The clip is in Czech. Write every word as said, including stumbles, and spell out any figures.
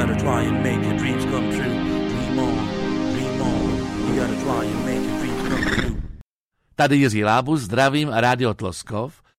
gotta try and make your dreams come true. Dream on, dream on, you gotta try and make your dreams come true. Tady Jiří Lábus, zdravím a Rádio Tloskov.